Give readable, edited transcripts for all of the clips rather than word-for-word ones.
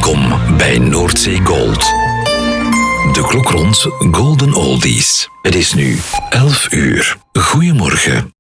Welkom bij Noordzee Gold. De klok rond Golden Oldies. Het is nu 11 uur. Goedemorgen.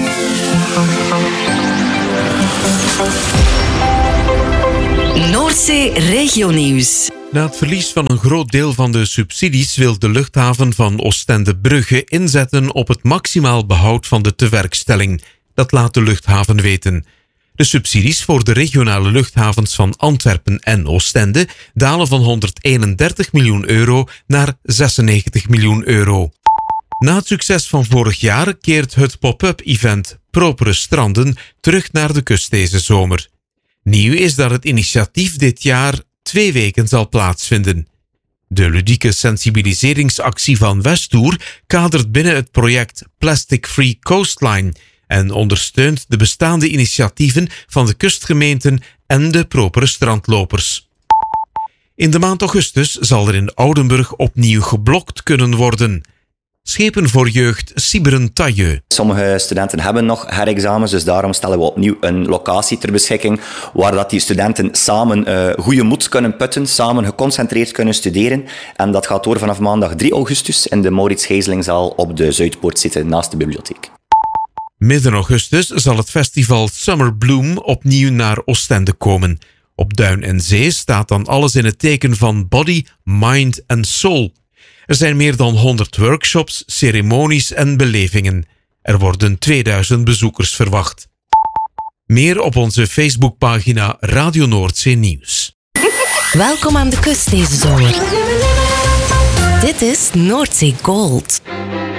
Noordzee Regionieuws. Na het verlies van een groot deel van de subsidies wil de luchthaven van Oostende-Brugge inzetten op het maximaal behoud van de tewerkstelling. Dat laat de luchthaven weten. De subsidies voor de regionale luchthavens van Antwerpen en Oostende dalen van 131 miljoen euro naar 96 miljoen euro. Na het succes van vorig jaar keert het pop-up event Propere Stranden terug naar de kust deze zomer. Nieuw is dat het initiatief dit jaar 2 weken zal plaatsvinden. De ludieke sensibiliseringsactie van Westoer kadert binnen het project Plastic Free Coastline en ondersteunt de bestaande initiatieven van de kustgemeenten en de propere strandlopers. In de maand augustus zal er in Oudenburg opnieuw geblokt kunnen worden. Schepen voor jeugd Siberen-Tailleux. Sommige studenten hebben nog herexamens, dus daarom stellen we opnieuw een locatie ter beschikking waar dat die studenten samen goede moed kunnen putten, samen geconcentreerd kunnen studeren. En dat gaat door vanaf maandag 3 augustus in de Maurits Gijzelingzaal op de Zuidpoort zitten naast de bibliotheek. Midden augustus zal het festival Summer Bloom opnieuw naar Oostende komen. Op Duin en Zee staat dan alles in het teken van body, mind en soul. Er zijn meer dan 100 workshops, ceremonies en belevingen. Er worden 2000 bezoekers verwacht. Meer op onze Facebookpagina Radio Noordzee Nieuws. Welkom aan de kust deze zomer. Dit is Noordzee Gold.